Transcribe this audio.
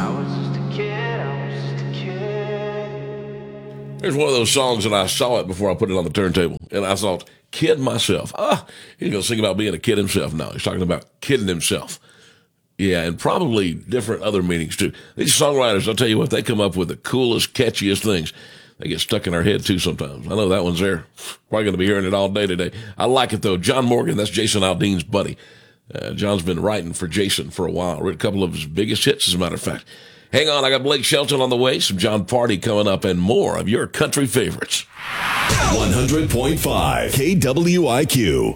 Here's one of those songs, and I saw it before I put it on the turntable, and I thought, kid myself. He's going to sing about being a kid himself. No, he's talking about kidding himself. Yeah, and probably different other meanings, too. These songwriters, I'll tell you what, they come up with the coolest, catchiest things. They get stuck in our head, too, sometimes. I know that one's there. Probably going to be hearing it all day today. I like it, though. John Morgan, that's Jason Aldean's buddy. John's been writing for Jason for a while. Read a couple of his biggest hits, as a matter of fact. Hang on, I got Blake Shelton on the way, some John Party coming up, and more of your country favorites. 100.5 KWIQ.